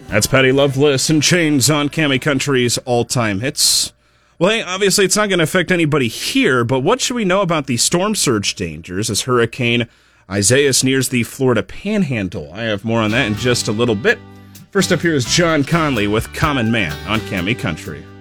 That's Patty Loveless and Chains on Cami Country's all-time hits. Well, hey, obviously it's not going to affect anybody here, but what should we know about the storm surge dangers as Hurricane Isaias nears the Florida Panhandle? I have more on that in just a little bit. First up here is John Conley with Common Man on Cami Country.